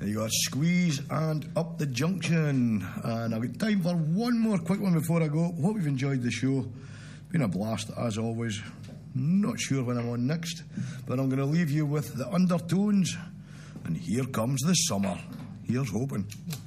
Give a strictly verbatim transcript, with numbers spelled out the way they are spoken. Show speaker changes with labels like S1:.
S1: You got Squeeze and Up the Junction. And I've got time for one more quick one before I go. Hope you've enjoyed the show. Been a blast as always. Not sure when I'm on next, but I'm going to leave you with the Undertones. And here comes the summer. Here's hoping.